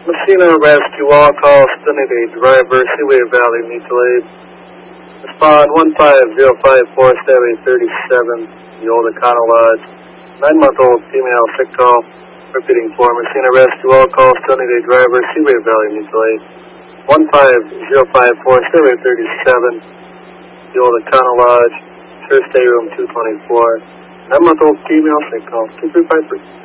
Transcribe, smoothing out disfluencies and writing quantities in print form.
Messina Rescue, all calls, Trinity driver, Seaway Valley, mutual aid. Respond 15054-737, the Old Econo Lodge. 9-month-old female, sick call. Repeating for Messina Rescue, all calls, Trinity driver, Seaway Valley, mutual aid. 15054-737, the Old Econo Lodge. First day room 224. 9-month-old female, sick call. 2353.